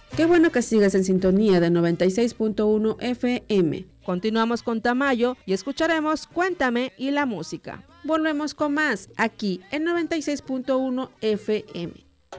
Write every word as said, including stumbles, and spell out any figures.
Qué bueno que sigas en sintonía de noventa y seis punto uno F M. Continuamos con Tamayo y escucharemos Cuéntame y la música. Volvemos con más aquí en noventa y seis punto uno F M.